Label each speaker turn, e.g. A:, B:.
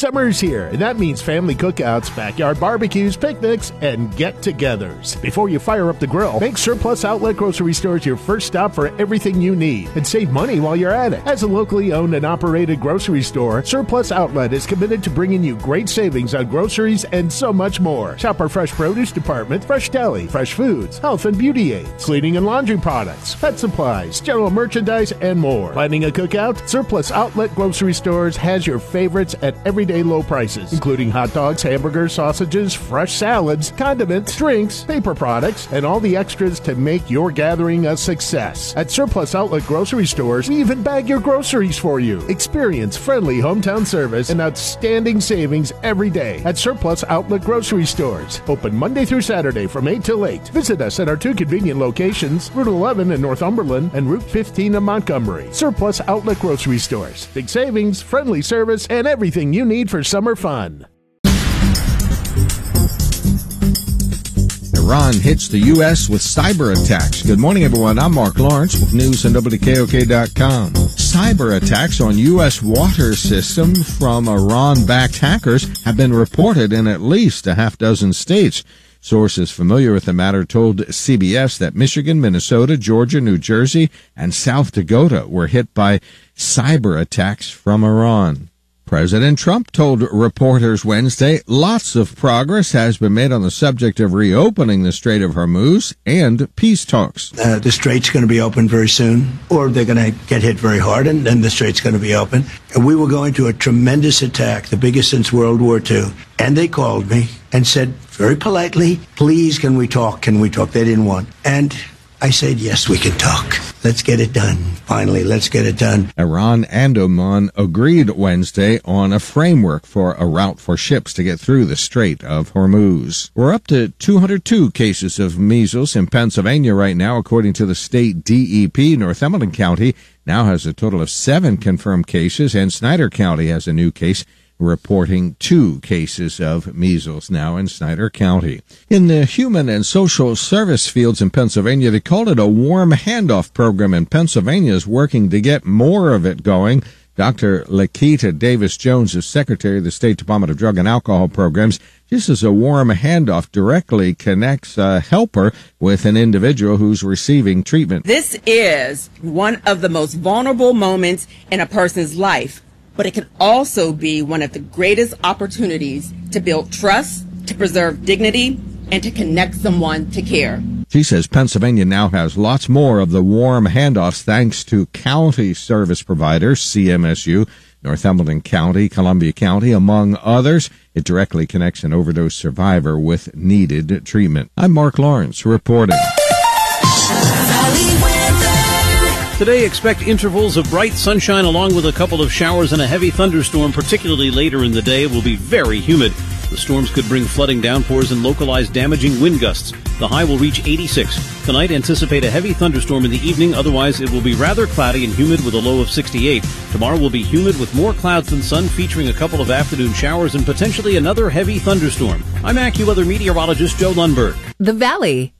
A: Summer's here, and that means family cookouts, backyard barbecues, picnics, and get-togethers. Before you fire up the grill, make Surplus Outlet Grocery Stores your first stop for everything you need, and save money while you're at it. As a locally owned and operated grocery store, Surplus Outlet is committed to bringing you great savings on groceries and so much more. Shop our fresh produce department, fresh deli, fresh foods, health and beauty aids, cleaning and laundry products, pet supplies, general merchandise, and more. Planning a cookout? Surplus Outlet Grocery Stores has your favorites at everyday low prices, including hot dogs, hamburgers, sausages, fresh salads, condiments, drinks, paper products, and all the extras to make your gathering a success. At Surplus Outlet Grocery Stores, we even bag your groceries for you. Experience friendly hometown service and outstanding savings every day at Surplus Outlet Grocery Stores. Open Monday through Saturday from 8 till 8. Visit us at our two convenient locations, Route 11 in Northumberland and Route 15 in Montgomery. Surplus Outlet Grocery Stores. Big savings, friendly service, and everything you need for summer fun.
B: Iran hits the U.S. with cyber attacks. Good morning, everyone. I'm Mark Lawrence with news on WKOK.com. Cyber attacks on U.S. water system from Iran-backed hackers have been reported in at least a half dozen states. Sources familiar with the matter told CBS that Michigan, Minnesota, Georgia, New Jersey, and South Dakota were hit by cyber attacks from Iran. President Trump told reporters Wednesday lots of progress has been made on the subject of reopening the Strait of Hormuz and peace talks.
C: The strait's going to be open very soon, or they're going to get hit very hard, and then the strait's going to be open. And we were going to a tremendous attack, the biggest since World War II. And they called me and said very politely, please, can we talk? Can we talk? They didn't want. And I said, yes, we can talk. Let's get it done. Finally, let's get it done.
B: Iran and Oman agreed Wednesday on a framework for a route for ships to get through the Strait of Hormuz. We're up to 202 cases of measles in Pennsylvania right now, according to the state DEP. Northumberland County now has a total of 7 confirmed cases, and Snyder County has a new case, reporting 2 cases of measles now in Snyder County. In the human and social service fields in Pennsylvania, they called it a warm handoff program, and Pennsylvania is working to get more of it going. Dr. Lakita Davis-Jones is Secretary of the State Department of Drug and Alcohol Programs. This is a warm handoff, directly connects a helper with an individual who's receiving treatment.
D: This is one of the most vulnerable moments in a person's life, but it can also be one of the greatest opportunities to build trust, to preserve dignity, and to connect someone to care.
B: She says Pennsylvania now has lots more of the warm handoffs thanks to county service providers, CMSU, Northumberland County, Columbia County, among others. It directly connects an overdose survivor with needed treatment. I'm Mark Lawrence reporting.
E: Today, expect intervals of bright sunshine along with a couple of showers and a heavy thunderstorm, particularly later in the day. It will be very humid. The storms could bring flooding downpours and localized damaging wind gusts. The high will reach 86. Tonight, anticipate a heavy thunderstorm in the evening. Otherwise, it will be rather cloudy and humid with a low of 68. Tomorrow will be humid with more clouds than sun, featuring a couple of afternoon showers and potentially another heavy thunderstorm. I'm AccuWeather meteorologist Joe Lundberg.
F: The Valley.